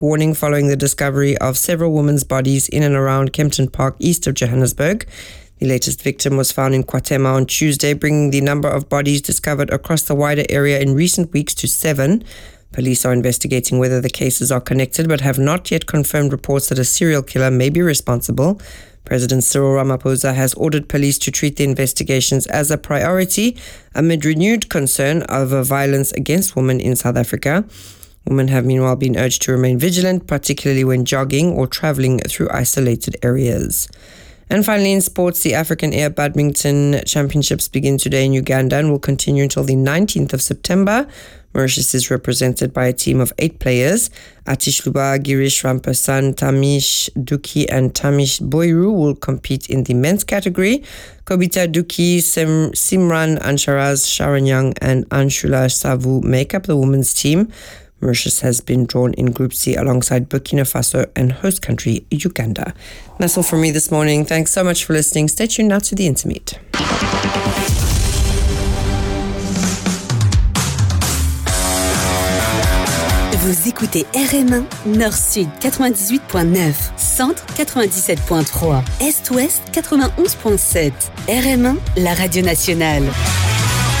warning following the discovery of several women's bodies in and around Kempton Park, east of Johannesburg. The latest victim was found in KwaThema on Tuesday, bringing the number of bodies discovered across the wider area in recent weeks to 7. Police are investigating whether the cases are connected, but have not yet confirmed reports that a serial killer may be responsible. President Cyril Ramaphosa has ordered police to treat the investigations as a priority amid renewed concern over violence against women in South Africa. Women have meanwhile been urged to remain vigilant, particularly when jogging or traveling through isolated areas. And finally, in sports, the African Air Badminton Championships begin today in Uganda and will continue until the 19th of September. Mauritius is represented by a team of 8 players. Atish Luba, Girish Rampasan, Tamish Duki and Tamish Boiru will compete in the men's category. Kobita Duki, Simran Ansharaz, Sharon Young and Anshula Savu make up the women's team. Mauritius has been drawn in Group C alongside Burkina Faso and host country Uganda. That's all from me this morning. Thanks so much for listening. Stay tuned now to the Intermediate. Vous écoutez RM1, Nord-Sud 98.9, Centre 97.3, Est-Ouest 91.7. RM1, la radio nationale.